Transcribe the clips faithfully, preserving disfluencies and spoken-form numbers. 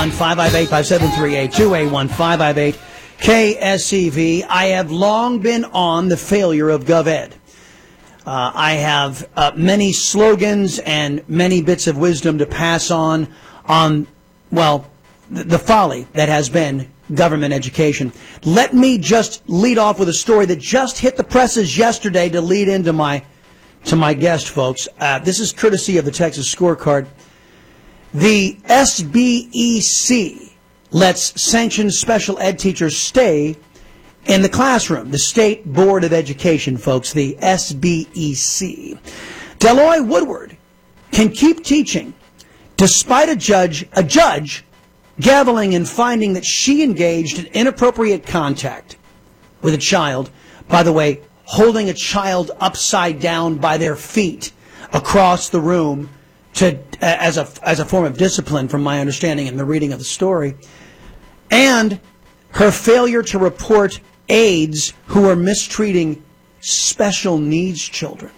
five five eight, five seven three eight, two eight one, five five eight, K S E V. I have long been on the failure of GovEd. Uh, I have uh, many slogans and many bits of wisdom to pass on on, well, the, the folly that has been government education. Let me just lead off with a story that just hit the presses yesterday to lead into my to my guest, folks. Uh, this is courtesy of the Texas Scorecard. The S B E C lets sanctioned special ed teachers stay in the classroom. The State Board of Education, folks, the S B E C. Deloy Woodward can keep teaching despite a judge, a judge gaveling and finding that she engaged in inappropriate contact with a child. By the way, holding a child upside down by their feet across the room to as a as a form of discipline, from my understanding in the reading of the story, and her failure to report aides who are mistreating special needs children.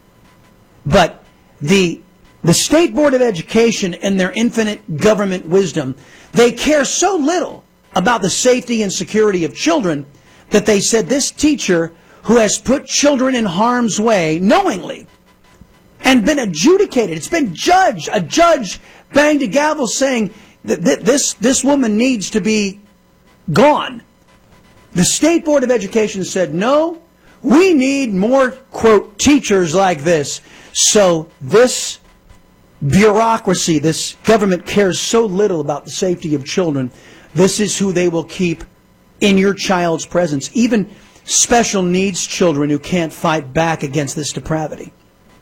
But the the State Board of Education, in their infinite government wisdom, they care so little about the safety and security of children that they said this teacher who has put children in harm's way knowingly and been adjudicated, it's been judged, a judge banged a gavel saying that this, this woman needs to be gone. The State Board of Education said, no, we need more, quote, teachers like this. So this bureaucracy, this government cares so little about the safety of children. This is who they will keep in your child's presence, even special needs children who can't fight back against this depravity.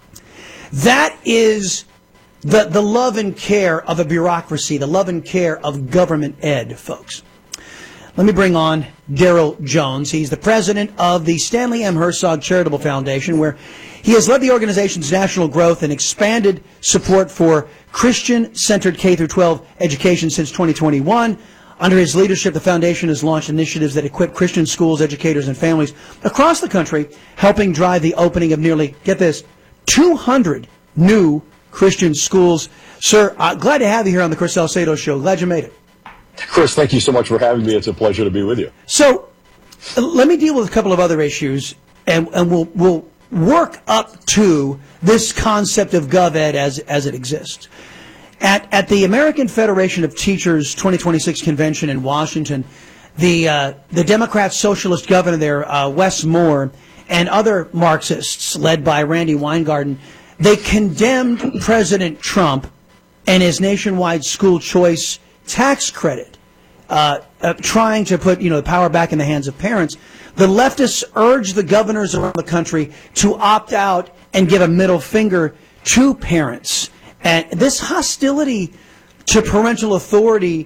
That is the, the love and care of a bureaucracy, the love and care of government ed, folks. Let me bring on Daryl Jones. He's the president of the Stanley M. Herzog Charitable Foundation, where he has led the organization's national growth and expanded support for Christian-centered K through twelve education since twenty twenty-one. Under his leadership, the foundation has launched initiatives that equip Christian schools, educators, and families across the country, helping drive the opening of nearly, get this, two hundred new Christian schools. Sir, uh, glad to have you here on the Chris Salcedo Show. Glad you made it. Chris, thank you so much for having me. It's a pleasure to be with you. So, uh, let me deal with a couple of other issues, and, and we'll, we'll work up to this concept of GovEd as, as it exists. At, at the American Federation of Teachers twenty twenty-six convention in Washington, the, uh, the Democrat socialist governor there, uh, Wes Moore, and other Marxists led by Randi Weingarten, they condemned President Trump and his nationwide school choice tax credit, uh, uh, trying to put, you know, the power back in the hands of parents. The leftists urged the governors around the country to opt out and give a middle finger to parents. And this hostility to parental authority,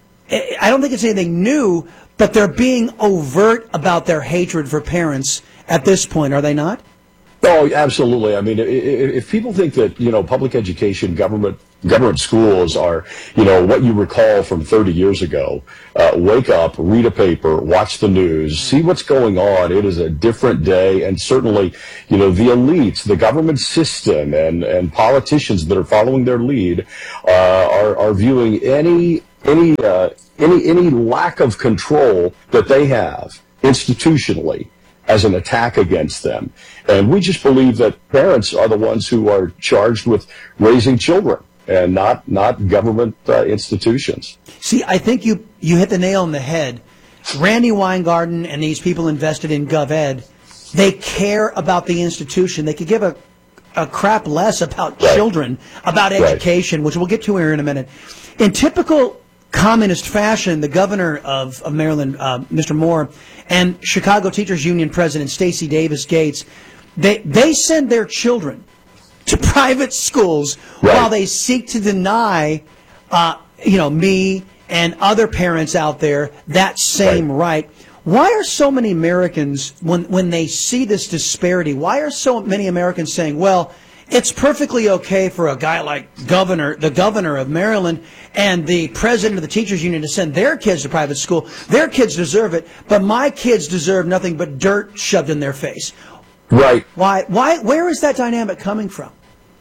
I don't think it's anything new, but they're being overt about their hatred for parents at this point, are they not? Oh, absolutely. I mean, if people think that, you know, public education, government government schools are, you know, what you recall from thirty years ago, uh, wake up, read a paper, watch the news, see what's going on. It is a different day. And certainly, you know, the elites, the government system, and, and politicians that are following their lead uh, are, are viewing any, any, uh, any, any lack of control that they have institutionally as an attack against them. And we just believe that parents are the ones who are charged with raising children and not not government uh, institutions. See, I think you, you hit the nail on the head. Randi Weingarten and these people invested in GovEd, they care about the institution. They could give a, a crap less about right. children, about education, right. which we'll get to here in a minute. In typical communist fashion, the governor of, of Maryland, uh, Mister Moore, and Chicago Teachers Union President Stacey Davis Gates, they, they send their children to private schools right. while they seek to deny, uh, you know, me and other parents out there that same right. right. Why are so many Americans, when, when they see this disparity, why are so many Americans saying, well, it's perfectly okay for a guy like governor, the governor of Maryland and the president of the teachers union to send their kids to private school. Their kids deserve it, but my kids deserve nothing but dirt shoved in their face. Right. Why? Why? Where is that dynamic coming from?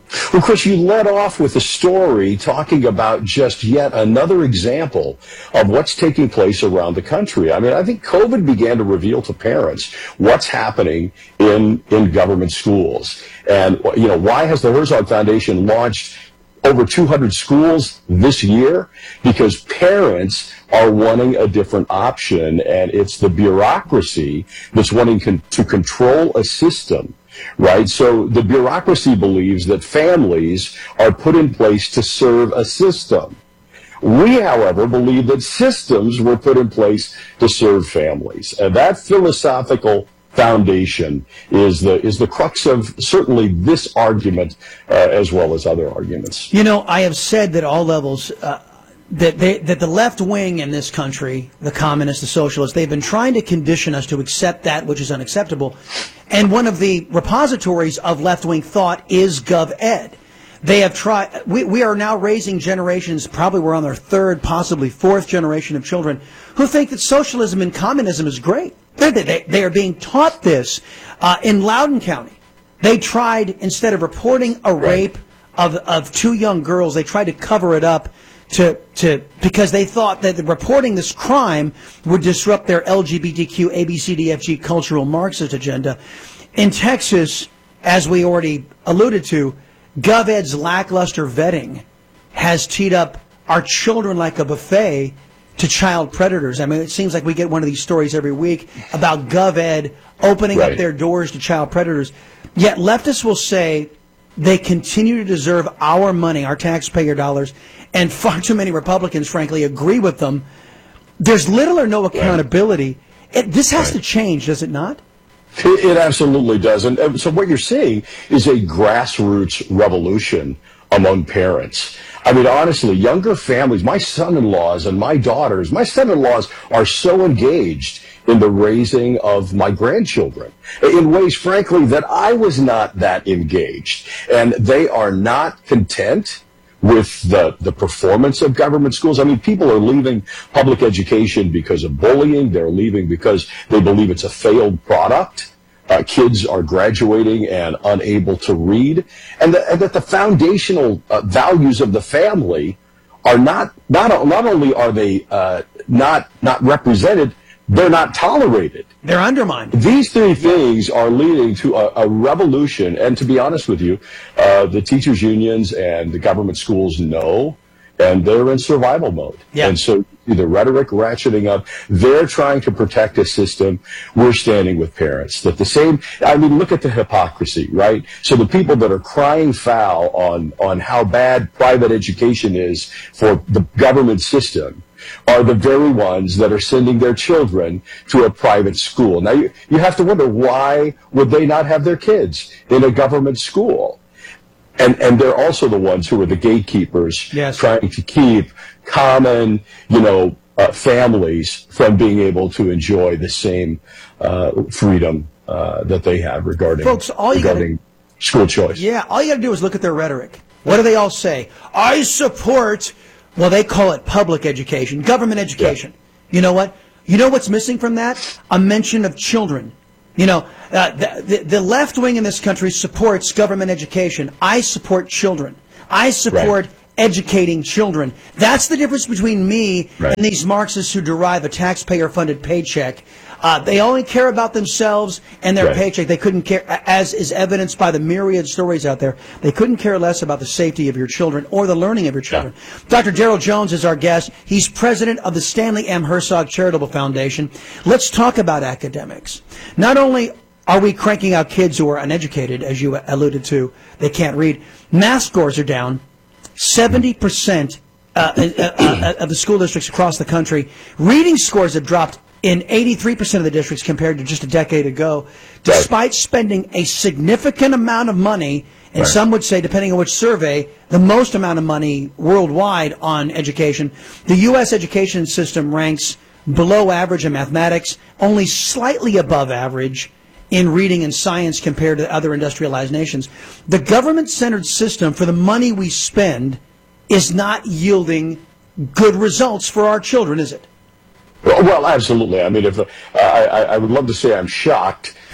Well, Chris, you led off with a story talking about just yet another example of what's taking place around the country. I mean, I think COVID began to reveal to parents what's happening in, in government schools. And, you know, why has the Herzog Foundation launched over two hundred schools this year? Because parents are wanting a different option, and it's the bureaucracy that's wanting con- to control a system, right? So the bureaucracy believes that families are put in place to serve a system. We, however, believe that systems were put in place to serve families. And that philosophical foundation is the is the crux of certainly this argument, uh, as well as other arguments. You know, I have said at all levels uh, that they, that the left wing in this country, the communists, the socialists, they've been trying to condition us to accept that which is unacceptable. And one of the repositories of left wing thought is GovEd. They have tried. We, we are now raising generations. Probably we're on their third, possibly fourth generation of children who think that socialism and communism is great. They, they, they are being taught this uh, in Loudoun County. They tried, instead of reporting a rape of, of two young girls, they tried to cover it up to, to because they thought that reporting this crime would disrupt their L G B T Q, A B C D F G cultural Marxist agenda. In Texas, as we already alluded to, GovEd's lackluster vetting has teed up our children like a buffet to child predators. I mean, it seems like we get one of these stories every week about GovEd opening right. up their doors to child predators. Yet leftists will say they continue to deserve our money, our taxpayer dollars, and far too many Republicans, frankly, agree with them. There's little or no accountability. It, this has right. to change, does it not? It, it absolutely does. And, and so what you're seeing is a grassroots revolution among parents. I mean, honestly, younger families, my son-in-laws and my daughters, my son-in-laws are so engaged in the raising of my grandchildren in ways, frankly, that I was not that engaged. And they are not content with the, the performance of government schools. I mean, people are leaving public education because of bullying. They're leaving because they believe it's a failed product. Uh, kids are graduating and unable to read, and, the, and that the foundational uh, values of the family are not not not only are they uh, not not represented, they're not tolerated. They're undermined. These three things are leading to a, a revolution. And to be honest with you, uh, the teachers' unions and the government schools know, and they're in survival mode. Yeah. And so the rhetoric ratcheting up, they're trying to protect a system. We're standing with parents. That the same, I mean, look at the hypocrisy, right? So the people that are crying foul on, on how bad private education is for the government system are the very ones that are sending their children to a private school. Now, you, you have to wonder, why would they not have their kids in a government school? And and they're also the ones who are the gatekeepers, yes. trying to keep common, you know, uh, families from being able to enjoy the same uh, freedom uh, that they have regarding, Folks, all you regarding gotta, school choice. Yeah, all you got to do is look at their rhetoric. What do they all say? I support, well, they call it public education, government education. Yeah. You know what? You know what's missing from that? A mention of children. You know, uh, the, the, the left wing in this country supports government education. I support children. I support right. educating children. That's the difference between me right. and these Marxists who derive a taxpayer-funded paycheck. Uh, they only care about themselves and their right. paycheck. They couldn't care, as is evidenced by the myriad stories out there, they couldn't care less about the safety of your children or the learning of your children. Yeah. Doctor Darrell Jones is our guest. He's president of the Stanley M. Herzog Charitable Foundation. Let's talk about academics. Not only are we cranking out kids who are uneducated, as you alluded to, they can't read, math scores are down. seventy percent uh, uh, uh, of the school districts across the country. Reading scores have dropped in eighty-three percent of the districts compared to just a decade ago, despite spending a significant amount of money, and right. some would say, depending on which survey, the most amount of money worldwide on education. The U S education system ranks below average in mathematics, only slightly above average in reading and science compared to other industrialized nations. The government-centered system, for the money we spend, is not yielding good results for our children, is it? Well, absolutely. I mean, if uh, I, I would love to say I'm shocked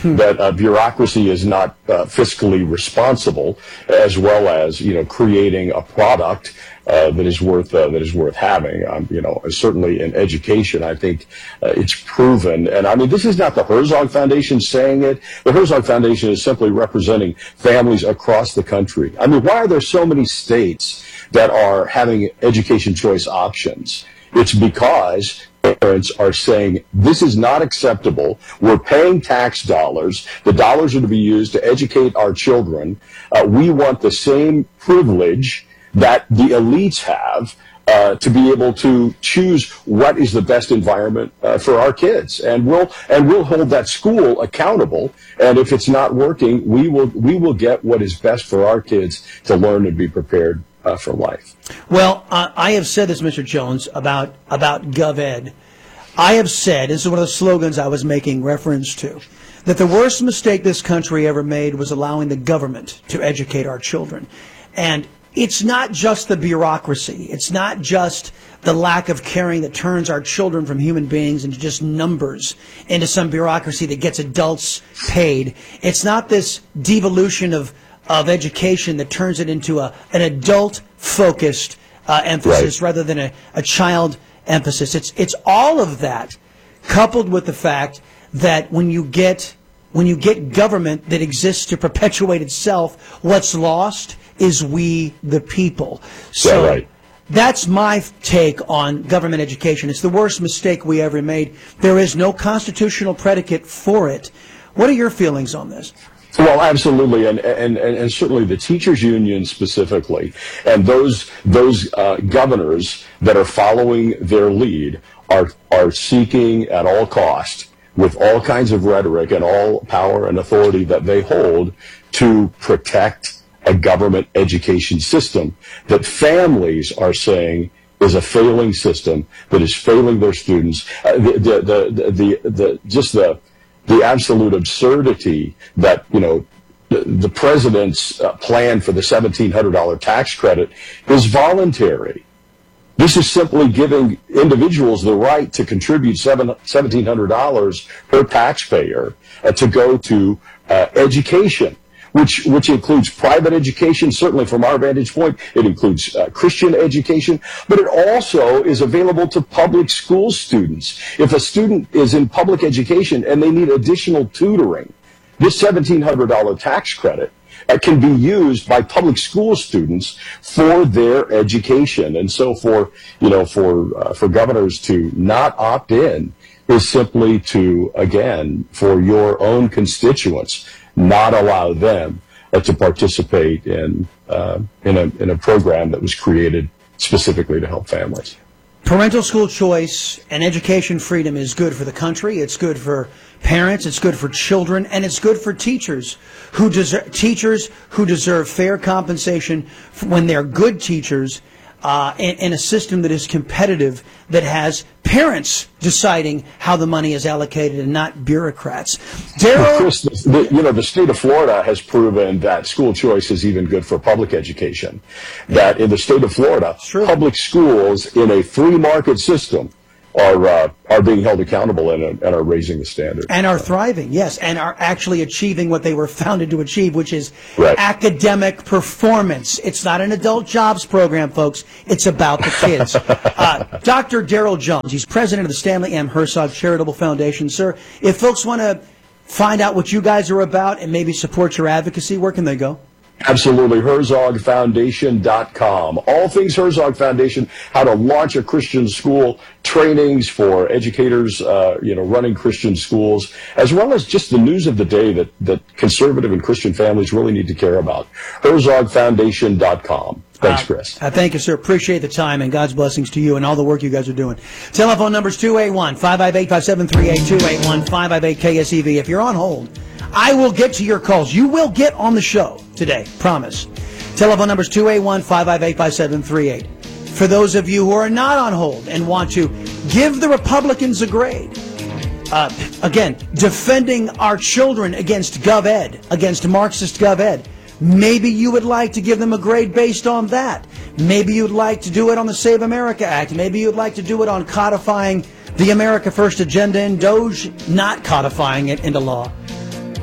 hmm. that uh, bureaucracy is not uh, fiscally responsible, as well as, you know, creating a product uh, that is worth uh, that is worth having. Um, you know, certainly in education, I think uh, it's proven. And I mean, this is not the Herzog Foundation saying it. The Herzog Foundation is simply representing families across the country. I mean, why are there so many states that are having education choice options? It's because parents are saying, this is not acceptable. We're paying tax dollars. The dollars are to be used to educate our children. Uh, we want the same privilege that the elites have uh, to be able to choose what is the best environment uh, for our kids. And we'll and we'll hold that school accountable. And if it's not working, we will we will get what is best for our kids to learn and be prepared uh, for life. Well, uh, I have said this, Mister Jones, about about GovEd. I have said, this is one of the slogans I was making reference to, that the worst mistake this country ever made was allowing the government to educate our children. And it's not just the bureaucracy. It's not just the lack of caring that turns our children from human beings into just numbers, into some bureaucracy that gets adults paid. It's not this devolution of, of education that turns it into a, an adult-focused uh, emphasis right. rather than a, a child emphasis. It's, it's all of that coupled with the fact that when you get, when you get government that exists to perpetuate itself, what's lost is we the people. So yeah, right. That's my take on government education. It's the worst mistake we ever made. There is no constitutional predicate for it. What are your feelings on this? Well, absolutely, and, and and certainly the teachers' union specifically, and those those uh, governors that are following their lead are are seeking at all cost, with all kinds of rhetoric and all power and authority that they hold, to protect a government education system that families are saying is a failing system, that is failing their students. Uh, the, the, the, the, the, just the, the absolute absurdity that, you know, the, the president's uh, plan for the seventeen hundred dollar tax credit is voluntary. This is simply giving individuals the right to contribute seventeen hundred dollars per taxpayer uh, to go to uh, education. Which, which includes private education, certainly from our vantage point. It includes uh, Christian education, but it also is available to public school students. If a student is in public education and they need additional tutoring, this seventeen hundred dollar tax credit uh, can be used by public school students for their education. And so for, you know, for, uh, for governors to not opt in is simply to, again, for your own constituents, not allow them uh, to participate in uh, in a in a program that was created specifically to help families. Parental school choice and education freedom is good for the country. It's good for parents. It's good for children, and it's good for teachers who deserve teachers who deserve fair compensation when they're good teachers. Uh, in, in a system that is competitive, that has parents deciding how the money is allocated and not bureaucrats. Well, Chris, the, the, you know, the state of Florida has proven that school choice is even good for public education. That in the state of Florida, public schools in a free market system are uh, are being held accountable and, and are raising the standard. And are thriving, yes, and are actually achieving what they were founded to achieve, which is right. academic performance. It's not an adult jobs program, folks. It's about the kids. uh, Doctor Daryl Jones, he's president of the Stanley M. Herzog Charitable Foundation. Sir, if folks want to find out what you guys are about and maybe support your advocacy, where can they go? Absolutely. Herzog Foundation dot com. All things Herzog Foundation, how to launch a Christian school, trainings for educators, uh, you know, running Christian schools, as well as just the news of the day that, that conservative and Christian families really need to care about. Herzog Foundation dot com. Thanks, Chris. Uh, thank you, sir. Appreciate the time, and God's blessings to you and all the work you guys are doing. Telephone number is two eight one, five five eight, five seven three eight, two eight one, five five eight, K S E V. If you're on hold, I will get to your calls. You will get on the show today. Promise. Telephone number is two eight one, five five eight, five seven three eight. For those of you who are not on hold and want to give the Republicans a grade, uh, again, defending our children against GovEd, against Marxist GovEd, maybe you would like to give them a grade based on that. Maybe you'd like to do it on the Save America Act. Maybe you'd like to do it on codifying the America First agenda and Doge, not codifying it into law.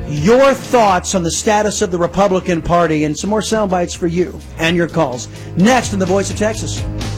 your thoughts on the status of the Republican Party and some more sound bites for you and your calls. Next on The Voice of Texas.